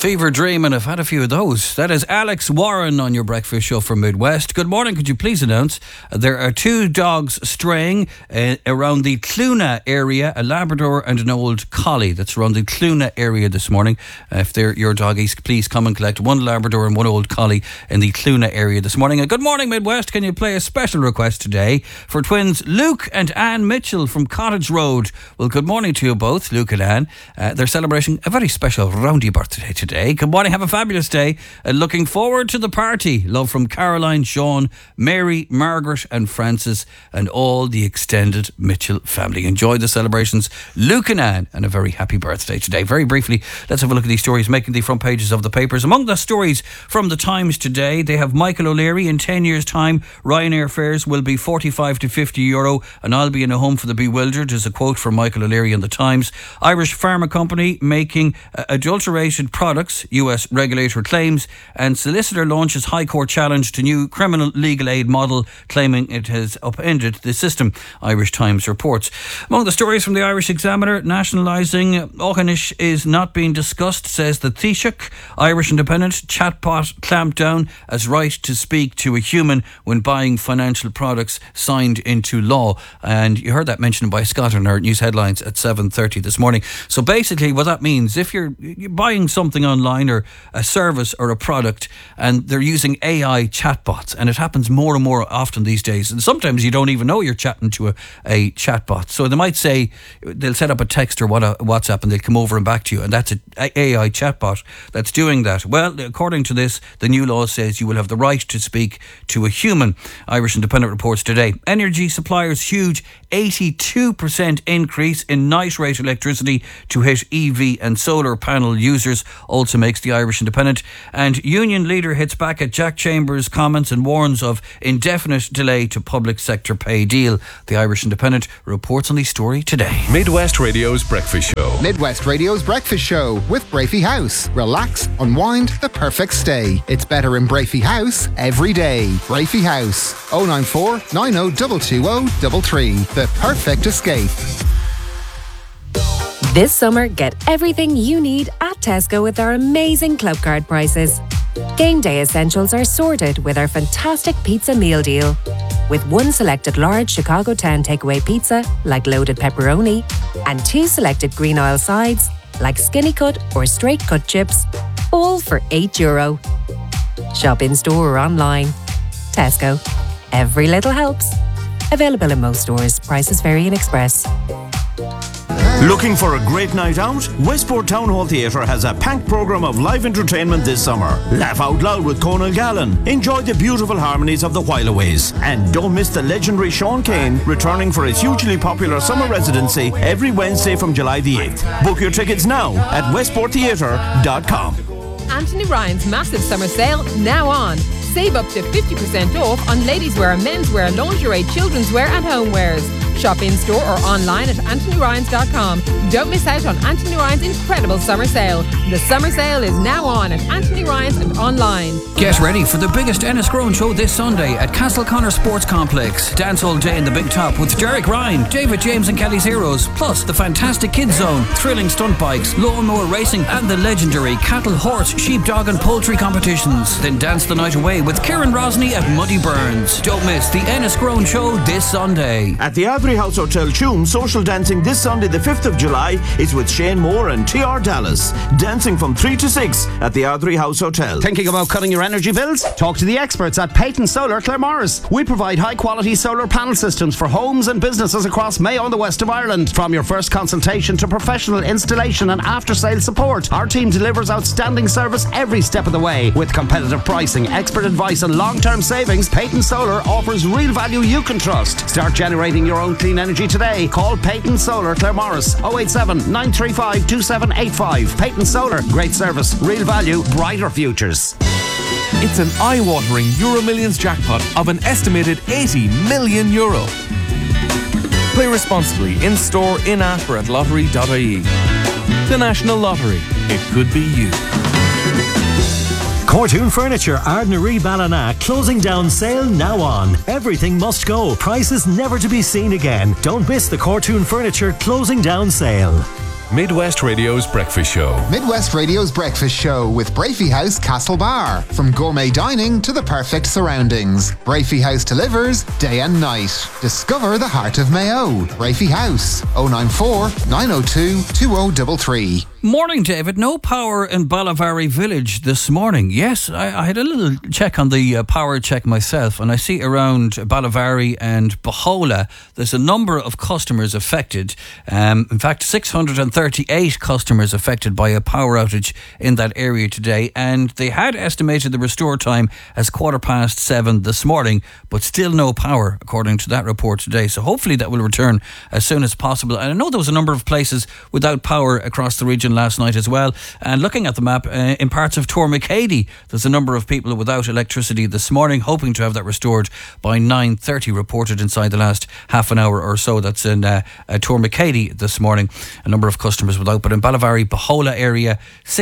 Fever Dream, and I've had a few of those. That is Alex Warren on your breakfast show from Midwest. Good morning. Could you please announce there are two dogs straying around the Cluna area, a Labrador and an old collie. That's around the Cluna area this morning. If they're your doggies, please come and collect one Labrador and one old collie in the Cluna area this morning. And good morning, Midwest. Can you play a special request today for twins Luke and Anne Mitchell from Cottage Road? Well, good morning to you both, Luke and Anne. They're celebrating a very special roundy birthday today. Good morning, have a fabulous day. Looking forward to the party. Love from Caroline, Sean, Mary, Margaret and Francis and all the extended Mitchell family. Enjoy the celebrations, Luke and Anne, and a very happy birthday today. Very briefly, let's have a look at these stories making the front pages of the papers. Among the stories from the Times today, they have Michael O'Leary. In 10 years' time, Ryanair fares will be €45 to €50 and I'll be in a home for the bewildered, is a quote from Michael O'Leary in the Times. Irish pharma company making adulterated products, US regulator claims, and solicitor launches High Court challenge to new criminal legal aid model, claiming it has upended the system, Irish Times reports. Among the stories from the Irish Examiner, nationalising Aughanish is not being discussed, says the Taoiseach. Irish Independent, chatbot clamped down as right to speak to a human when buying financial products signed into law. And you heard that mentioned by Scott in our news headlines at 7:30 this morning. So basically what that means, if you're buying something online or a service or a product and they're using AI chatbots, and it happens more and more often these days, and sometimes you don't even know you're chatting to a chatbot. So they might say, they'll set up a text or WhatsApp and they'll come over and back to you, and that's an AI chatbot that's doing that. Well, according to this, the new law says you will have the right to speak to a human. Irish Independent reports today. Energy suppliers huge 82% increase in night rate electricity to hit EV and solar panel users, also makes the Irish Independent. And union leader hits back at Jack Chambers' comments and warns of indefinite delay to public sector pay deal. The Irish Independent reports on the story today. Midwest Radio's Breakfast Show. Midwest Radio's Breakfast Show with Brafey House. Relax, unwind, the perfect stay. It's better in Brafey House every day. Brafey House. 094 90 220 33. The perfect escape. This summer, get everything you need at Tesco with our amazing club card prices. Game day essentials are sorted with our fantastic pizza meal deal. With one selected large Chicago Town takeaway pizza, like loaded pepperoni, and two selected green oil sides, like skinny cut or straight cut chips, all for €8. Shop in store or online. Tesco. Every little helps. Available in most stores. Prices vary in Express. Looking for a great night out? Westport Town Hall Theatre has a packed programme of live entertainment this summer. Laugh out loud with Conal Gallen. Enjoy the beautiful harmonies of the Whileaways. And don't miss the legendary Sean Kane returning for his hugely popular summer residency every Wednesday from July the 8th. Book your tickets now at westporttheatre.com. Anthony Ryan's massive summer sale now on. Save up to 50% off on ladies' wear, menswear, lingerie, children's wear and homewares. Shop in store or online at anthonyryans.com. Don't miss out on Anthony Ryan's incredible summer sale. The summer sale is now on at Anthony Ryan's and online. Get ready for the biggest Enniscrone show this Sunday at Castleconnor Sports Complex. Dance all day in the Big Top with Derek Ryan, David James and Kelly's Heroes, plus the fantastic Kids Zone, thrilling stunt bikes, lawnmower racing and the legendary cattle, horse, sheep, dog and poultry competitions. Then dance the night away with Kieran Rosny at Muddy Burns. Don't miss the Enniscrone show this Sunday. At the Adbury House Hotel Tuam, social dancing this Sunday the 5th of July is with Shane Moore and TR Dallas. Dancing from 3 to 6 at the Adbury House Hotel. Thinking about cutting your energy bills? Talk to the experts at Peyton Solar Claremorris. We provide high quality solar panel systems for homes and businesses across Mayo and the west of Ireland. From your first consultation to professional installation and after sale support, our team delivers outstanding service every step of the way. With competitive pricing, expert advice and long-term savings, Peyton Solar offers real value you can trust. Start generating your own clean energy today. Call Peyton Solar Claremorris 087 935 2785. Peyton Solar, great service, real value, brighter futures. It's an eye-watering Euro Millions jackpot of an estimated €80 million. Play responsibly in store, in-app or at lottery.ie. The National Lottery. It could be you. Cortoon Furniture, Ardnaree Ballina, closing down sale now on. Everything must go. Prices never to be seen again. Don't miss the Cortoon Furniture closing down sale. Midwest Radio's Breakfast Show. Midwest Radio's Breakfast Show with Brafey House Castle Bar. From gourmet dining to the perfect surroundings, Brafey House delivers day and night. Discover the heart of Mayo. Brafey House, 094 902 2033. Morning, David. No power in Ballavary Village this morning. Yes, I had a little check on the power check myself, and I see around Ballavary and Bohola there's a number of customers affected. In fact, 638 customers affected by a power outage in that area today, and they had estimated the restore time as 7:15 this morning, but still no power according to that report today. So hopefully that will return as soon as possible. And I know there was a number of places without power across the region last night as well. And looking at the map, in parts of Tormacady, there's a number of people without electricity this morning, hoping to have that restored by 9:30, reported inside the last half an hour or so. That's in Tormacady this morning. A number of customers without, but in Ballavary, Bohola area,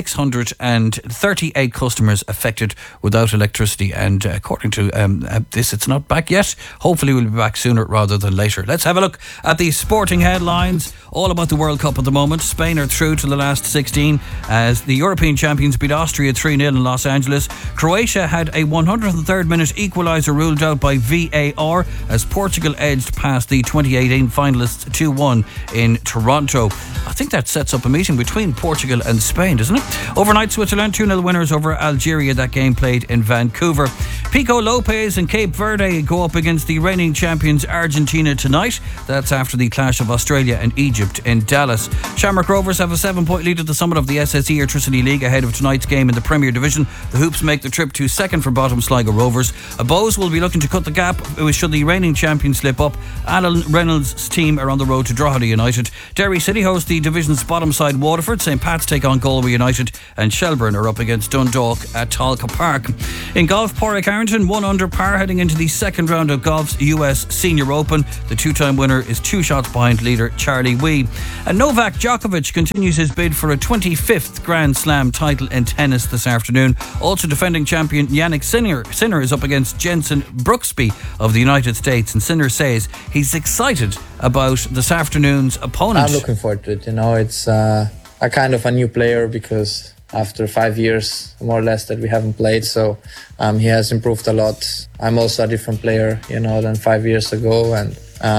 638 customers affected without electricity. And according to this, it's not back yet. Hopefully we'll be back sooner rather than later. Let's have a look at the sporting headlines. All about the World Cup at the moment. Spain are through to the last 16 as the European champions beat Austria 3-0 in Los Angeles. Croatia had a 103rd minute equaliser ruled out by VAR as Portugal edged past the 2018 finalists 2-1 in Toronto. I think that sets up a meeting between Portugal and Spain, doesn't it? Overnight, Switzerland 2-0 winners over Algeria. That game played in Vancouver. Pico Lopez and Cape Verde go up against the reigning champions Argentina tonight. That's after the clash of Australia and Egypt in Dallas. Shamrock Rovers have a 7-point lead at the summit of the SSE Airtricity League ahead of tonight's game in the Premier Division. The Hoops make the trip to second from bottom Sligo Rovers. Bows will be looking to cut the gap should the reigning champions slip up. Alan Reynolds' team are on the road to Drogheda United. Derry City host the division's bottom side Waterford. St Pat's take on Galway United, and Shelburne are up against Dundalk at Talca Park. In golf, Pádraig Harrington 1 under par heading into the second round of golf's US Senior Open. The two-time winner is 2 shots behind leader Charlie Wee. And Novak Djokovic continues his bid for a 25th Grand Slam title in tennis this afternoon. Also defending champion Yannick Sinner is up against Jensen Brooksby of the United States, and Sinner says he's excited about this afternoon's opponent. I'm looking forward to it. It's a kind of a new player because after 5 years, more or less, that we haven't played. So he has improved a lot. I'm also a different player, than 5 years ago. And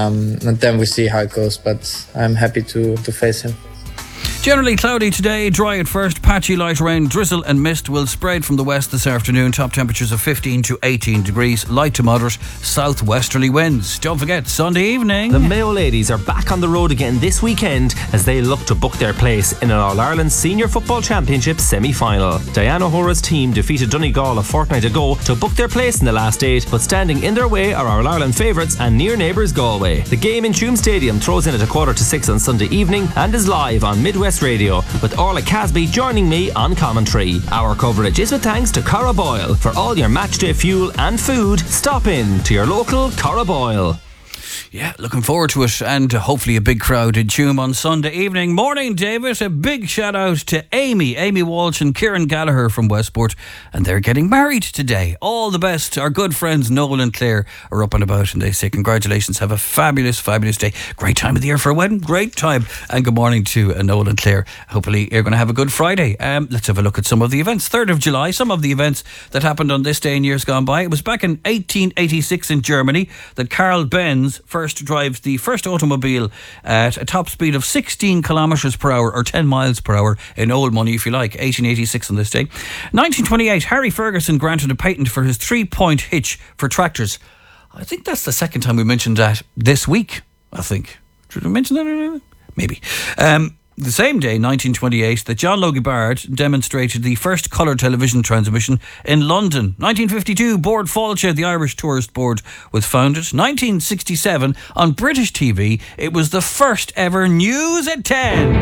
then we see how it goes. But I'm happy to face him. Generally cloudy today, dry at first, patchy light rain, drizzle and mist will spread from the west this afternoon. Top temperatures of 15 to 18 degrees, light to moderate southwesterly winds. Don't forget, Sunday evening, the Mayo ladies are back on the road again this weekend as they look to book their place in an All-Ireland Senior Football Championship semi-final. Diana O'Hara's team defeated Donegal a fortnight ago to book their place in the last 8, but standing in their way are our All-Ireland favourites and near neighbours Galway. The game in Tuam Stadium throws in at 5:45 on Sunday evening and is live on Midwest Radio, with Orla Casby joining me on commentary. Our coverage is with thanks to Cara Boyle. For all your matchday fuel and food, stop in to your local Cara Boyle. Yeah, looking forward to it, and hopefully a big crowd in Tuam on Sunday evening. Morning, David. A big shout out to Amy Walsh and Kieran Gallagher from Westport, and they're getting married today. All the best. Our good friends Noel and Claire are up and about, and they say congratulations. Have a fabulous day. Great time of the year for a wedding. Great time. And good morning to Noel and Claire. Hopefully you're going to have a good Friday. Let's have a look at some of the events. 3rd of July, some of the events that happened on this day in years gone by. It was back in 1886 in Germany that Carl Benz first drives the first automobile at a top speed of 16 kilometres per hour, or 10 miles per hour in old money if you like. 1886 on this day. 1928, Harry Ferguson granted a patent for his 3-point hitch for tractors. I think that's the second time we mentioned that this week, I think. Did we mention that? Maybe. The same day, 1928, that John Logie Baird demonstrated the first colour television transmission in London. 1952, Bord Fáilte, the Irish Tourist Board, was founded. 1967, on British TV, it was the first ever News at 10.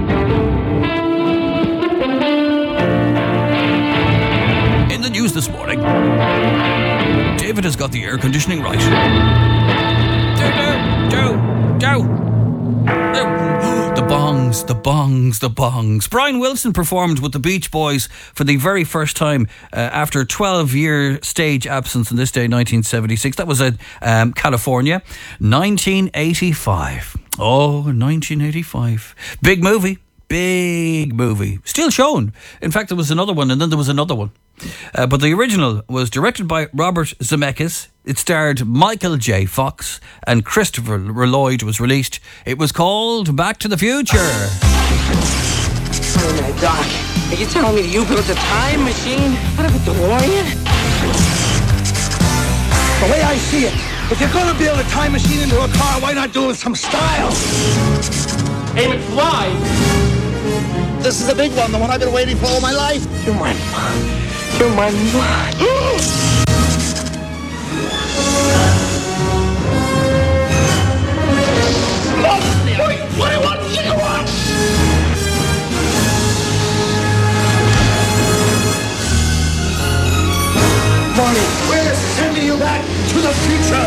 In the news this morning, David has got the air conditioning right. Do. The bongs. Brian Wilson performed with the Beach Boys for the very first time after a 12-year stage absence on this day, 1976. That was in California. 1985. Oh, 1985. Big movie. Big movie. Still shown. In fact, there was another one and then there was another one. But the original was directed by Robert Zemeckis. It starred Michael J. Fox and Christopher Lloyd was released. It was called Back to the Future. Wait a minute, Doc. Are you telling me that you built a time machine out of a DeLorean? The way I see it, if you're gonna build a time machine into a car, why not do it with some style? Hey, McFly! This is a big one, the one I've been waiting for all my life. You're my mom. You're my mom. Wait, 21 gigawatts! Marty, we're sending you back to the future!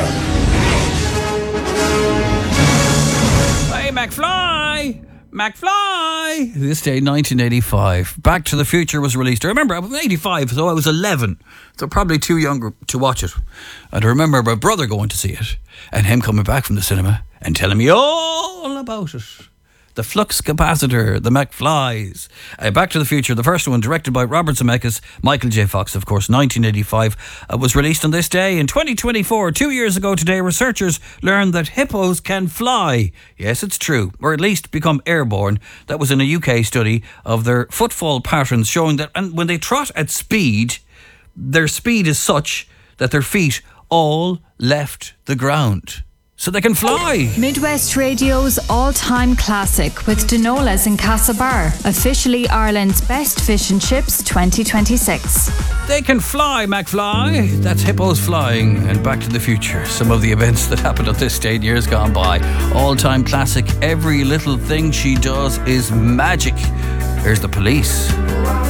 Hey, McFly! McFly! This day, 1985. Back to the Future was released. I remember, I was 85, so I was 11. So probably too young to watch it. And I remember my brother going to see it and him coming back from the cinema and telling me all about it. The flux capacitor, the McFlys. Back to the Future, the first one, directed by Robert Zemeckis, Michael J. Fox, of course, 1985, was released on this day. In 2024, 2 years ago today, researchers learned that hippos can fly. Yes, it's true, or at least become airborne. That was in a UK study of their footfall patterns, showing that when they trot at speed, their speed is such that their feet all left the ground. So they can fly. Midwest Radio's all-time classic with Denola's in Castlebar. Officially Ireland's best fish and chips 2026. They can fly, McFly. That's hippos flying. And Back to the Future. Some of the events that happened on this day in years gone by. All-time classic. Every little thing she does is magic. Here's The Police.